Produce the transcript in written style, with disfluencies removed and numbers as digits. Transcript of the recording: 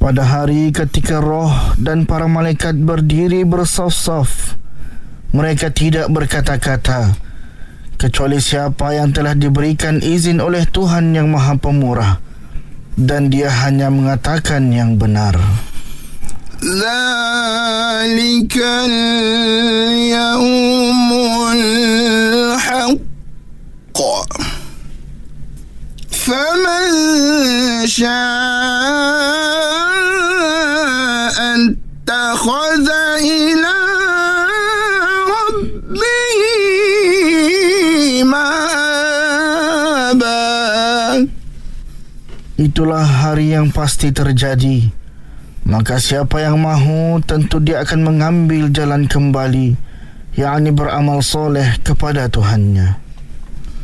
Pada hari ketika roh dan para malaikat berdiri bersaf-saf, mereka tidak berkata-kata kecuali siapa yang telah diberikan izin oleh Tuhan yang Maha Pemurah, dan dia hanya mengatakan yang benar. Zalikal yawmul haqq faman syaa'a ittakhadha ila rabbihi ma'aba. Itulah hari yang pasti terjadi. Maka siapa yang mahu, tentu dia akan mengambil jalan kembali, yakni beramal soleh kepada Tuhannya.